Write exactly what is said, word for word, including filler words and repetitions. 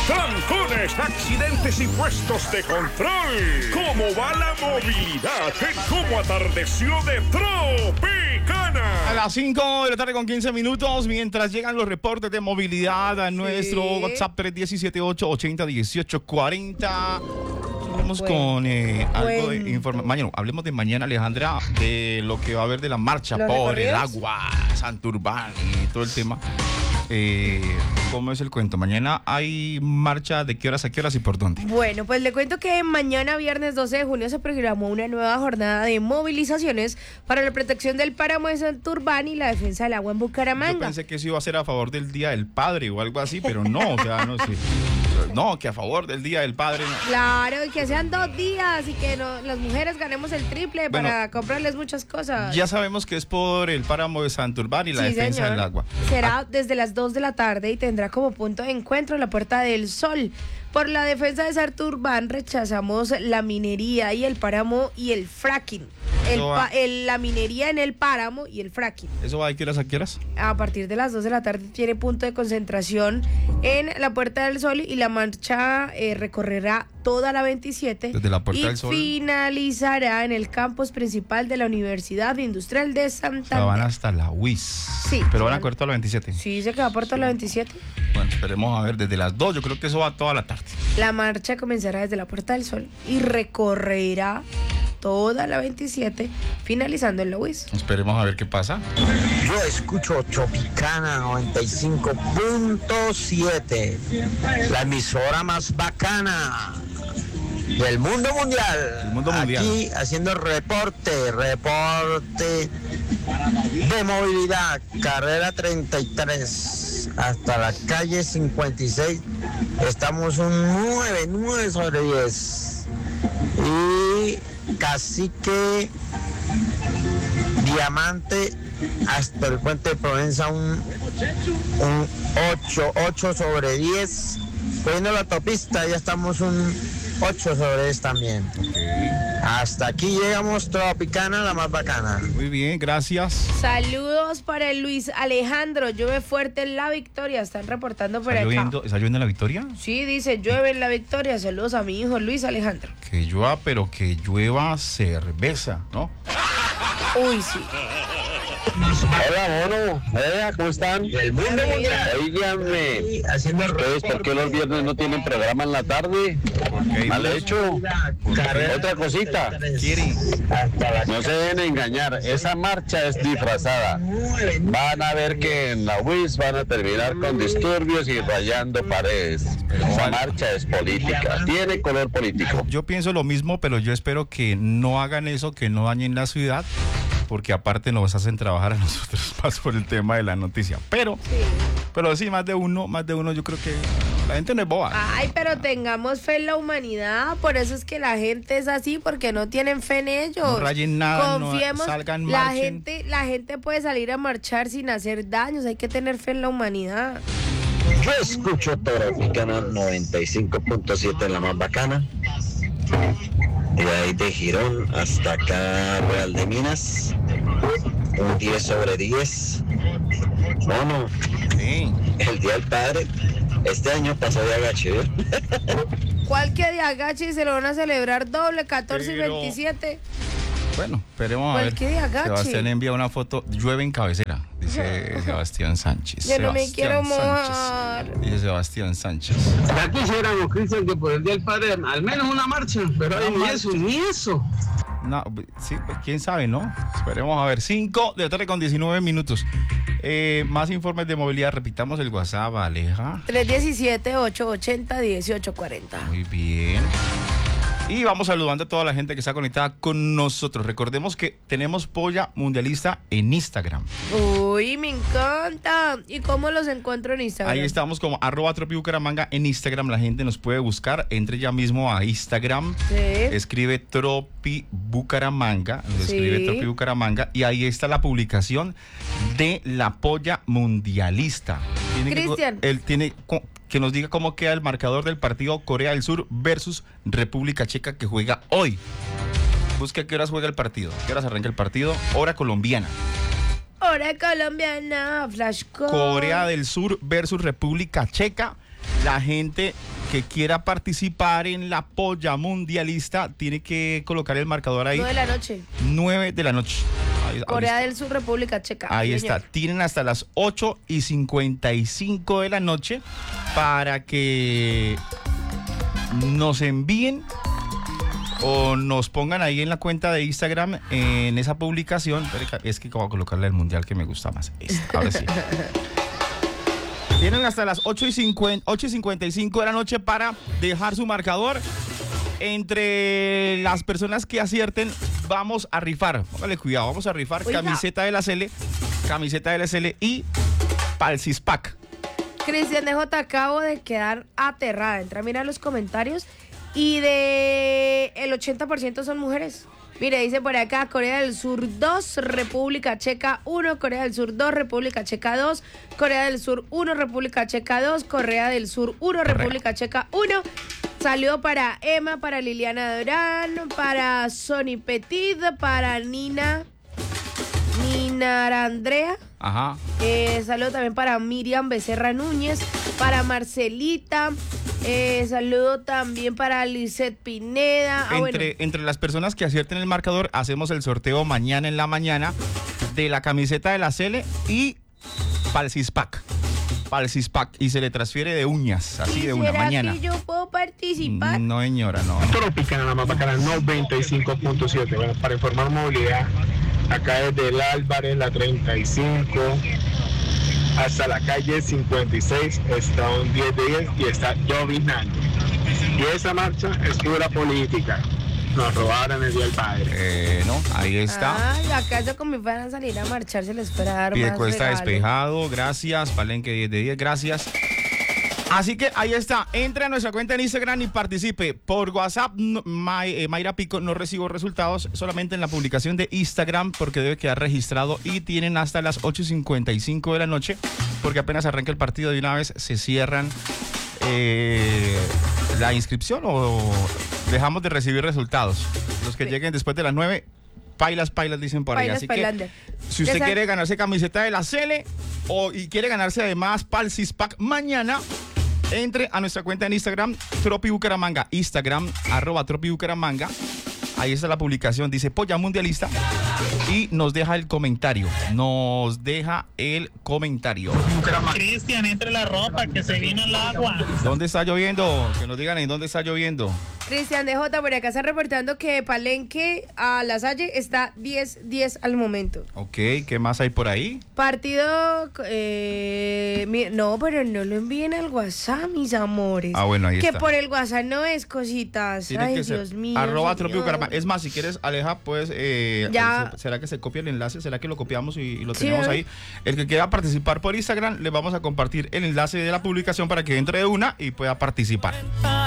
trancones, accidentes y puestos de control. ¿Cómo va la movilidad? ¿Cómo atardeció de Tropicana? A las cinco de la tarde con quince minutos, mientras llegan los reportes de movilidad a nuestro sí. WhatsApp tres uno siete ocho, ocho cero uno ocho cuatro cero. Vamos bueno, con eh, algo bueno. de información. Mañana, hablemos de mañana, Alejandra, de lo que va a haber de la marcha por recorridos? el agua, Santurbán y todo el tema. Eh, ¿Cómo es el cuento? Mañana hay marcha, ¿de qué horas a qué horas y por dónde? Bueno, pues le cuento que mañana viernes doce de junio se programó una nueva jornada de movilizaciones para la protección del páramo de Santurbán y la defensa del agua en Bucaramanga. Yo pensé que eso iba a ser a favor del Día del Padre o algo así, pero no, o sea, no sé. No, que a favor del Día del Padre. No. Claro, y que sean dos días y que no, las mujeres ganemos el triple bueno, para comprarles muchas cosas. Ya sabemos que es por el páramo de Santurbán y la sí, defensa señor. del agua. Será ah. desde las dos de la tarde y tendrá como punto de encuentro la Puerta del Sol. Por la defensa de Santurbán rechazamos la minería y el páramo y el fracking. El pa, el, la minería en el páramo y el fracking. ¿Eso va de qué horas a qué horas? A partir de las dos de la tarde tiene punto de concentración en la Puerta del Sol y la marcha eh, recorrerá toda la veintisiete. Desde la Puerta y del Sol. Finalizará en el campus principal de la Universidad Industrial de Santander. O sea, van hasta la U I S. Sí. Pero van a correr toda la veintisiete. Sí, se queda por toda la veintisiete. Bueno, esperemos a ver desde las dos. Yo creo que eso va toda la tarde. La marcha comenzará desde la Puerta del Sol y recorrerá toda la veintisiete, finalizando en la U I S. Esperemos a ver qué pasa. Yo escucho Tropicana noventa y cinco punto siete, la emisora más bacana del mundo mundial. El mundo mundial. Aquí haciendo reporte, reporte de movilidad, carrera treinta y tres hasta la calle cincuenta y seis. Estamos un nueve, nueve sobre diez. Y Cacique, Diamante hasta el puente de Provenza un, un ocho, ocho sobre diez. Poniendo la autopista ya estamos un ocho sobre diez también. Okay. Hasta aquí llegamos, Tropicana, la más bacana. Muy bien, gracias. Saludos para el Luis Alejandro. Llueve fuerte en La Victoria. Están reportando por ¿Está acá. Lloviendo, ¿Está lloviendo en La Victoria? Sí, dice, llueve en La Victoria. Saludos a mi hijo Luis Alejandro. Que llueva, pero que llueva cerveza, ¿no? Uy, sí. Hola, mono. Hola, ¿cómo están? El mundo mundial. Oíganme, ¿ustedes por qué los viernes no tienen programa en la tarde? Okay, Mal hecho. Otra cosita. No se deben engañar. Esa marcha es disfrazada. Van a ver que en la U I S van a terminar con disturbios y rayando paredes. Esa marcha es política. Tiene color político. Yo pienso lo mismo, pero yo espero que no hagan eso, que no dañen la ciudad, porque aparte nos hacen trabajar a nosotros más por el tema de la noticia. Pero, sí. pero sí, más de uno, más de uno, yo creo que la gente no es boba. Ay, pero tengamos fe en la humanidad, por eso es que la gente es así, porque no tienen fe en ellos. No rayen nada, Confiemos, no salgan, la marchen. gente, la gente puede salir a marchar sin hacer daños, hay que tener fe en la humanidad. Yo escucho Tropicana noventa y cinco punto siete, en la más bacana. De ahí de Girón hasta acá Real de Minas, un diez sobre diez. Bueno, sí. El Día del Padre este año pasó de agache, ¿eh? ¿Cuál que de agache? Y se lo van a celebrar doble, catorce Pero... y veintisiete. Bueno, esperemos a ver. Sebastián envía una foto, llueve en cabecera, dice Sebastián Sánchez. Yo no Sebastián me quiero mojar. Sánchez, dice Sebastián Sánchez. Ya quisiéramos, Cristian, que por el Día del Padre al menos una marcha, pero no, ni marcha. eso, ni eso. No, sí, pues quién sabe, ¿no? Esperemos a ver. cinco de la tarde con diecinueve minutos. Eh, más informes de movilidad, repitamos el WhatsApp, Aleja. tres uno siete, ocho ocho cero, uno ocho cuatro cero. Muy bien. Y vamos saludando a toda la gente que está conectada con nosotros. Recordemos que tenemos Polla Mundialista en Instagram. Uy, me encanta. ¿Y cómo los encuentro en Instagram? Ahí estamos como arroba Tropi Bucaramanga en Instagram. La gente nos puede buscar. Entre ya mismo a Instagram. Sí. Escribe Tropi Bucaramanga. Sí. Escribe Tropi Bucaramanga. Y ahí está la publicación de la Polla Mundialista. Cristian. Él tiene... que nos diga cómo queda el marcador del partido Corea del Sur versus República Checa, que juega hoy. Busque a qué horas juega el partido, a qué horas arranca el partido, hora colombiana. Hora colombiana, Flash Code. Corea del Sur versus República Checa. La gente que quiera participar en la polla mundialista tiene que colocar el marcador ahí. nueve de la noche. nueve de la noche. Ahí, Corea ahí del Sur, República Checa. Ahí señor. está. Tienen hasta las ocho y cincuenta y cinco de la noche para que nos envíen o nos pongan ahí en la cuenta de Instagram en esa publicación. Es que voy a colocarle el mundial que me gusta más. Esta, ahora sí. Tienen hasta las ocho y cincuenta y cinco de la noche para dejar su marcador. Entre las personas que acierten, vamos a rifar. Póngale cuidado, vamos a rifar Oiga. camiseta de la C L, camiseta de la C L y Palsis Pack. Cristian de J, acabo de quedar aterrada. Entra a mirar los comentarios y de el ochenta por ciento son mujeres. Mire, dice por acá, Corea del Sur dos, República Checa uno, Corea del Sur dos, República Checa dos, Corea del Sur uno, República Checa dos, Corea del Sur uno, República Checa uno. Saludo para Emma, para Liliana Durán, para Sony Petit, para Nina, Nina Andrea. Ajá. Eh, saludo también para Miriam Becerra Núñez, para Marcelita. Eh, saludo también para Lisette Pineda. Ah, entre, bueno. entre las personas que acierten el marcador, hacemos el sorteo mañana en la mañana de la camiseta de la C L y Palsis Pack. Palsis Pack. Y se le transfiere de uñas, así de una mañana. ¿Será que yo puedo participar? No, señora, no. Tropicana, la más bacana, noventa y cinco punto siete. Bueno, para informar movilidad, acá desde el Álvarez, la treinta y cinco, hasta la calle cincuenta y seis, está un diez de diez y está llovinando. Y esa marcha es pura política. Nos robaron el Día del Padre. Eh, no, ahí está. Ay, acaso con mi van a salir a marchar, se les espera dar más Piedecuesta regalo. despejado, gracias. Palenque diez de diez, gracias. Así que ahí está, entre a nuestra cuenta en Instagram y participe. Por WhatsApp, no, May, eh, Mayra Pico, no recibo resultados, solamente en la publicación de Instagram porque debe quedar registrado y tienen hasta las ocho y cincuenta y cinco de la noche porque apenas arranca el partido de una vez se cierran eh, la inscripción o dejamos de recibir resultados. Los que Sí. lleguen después de las nueve, pailas, pailas dicen por ahí. Pailas, Así pailander. que si usted Esa- quiere ganarse camiseta de la C L o, y quiere ganarse además Palsis Pack mañana, entre a nuestra cuenta en Instagram, Tropi Bucaramanga, Instagram, arroba Tropi Bucaramanga. Ahí está la publicación, dice Polla Mundialista y nos deja el comentario, nos deja el comentario. Cristian, entre la ropa que se vino el agua. ¿Dónde está lloviendo? Que nos digan en dónde está lloviendo. Cristian de J, por acá está reportando que Palenque a La Salle está diez diez al momento. Ok, ¿qué más hay por ahí? Partido, eh, mi- no, pero no lo envíen al WhatsApp, mis amores. Ah, bueno, ahí que está. por el WhatsApp no es cositas. Tiene Ay, que ser Dios mío. arroba Tropi señor. Bucaramanga. Es más, si quieres, Aleja, pues, eh, Ya. ¿será que se copia el enlace? ¿Será que lo copiamos y, y lo Sí, tenemos ¿eh? ahí? El que quiera participar por Instagram, le vamos a compartir el enlace de la publicación para que entre de una y pueda participar.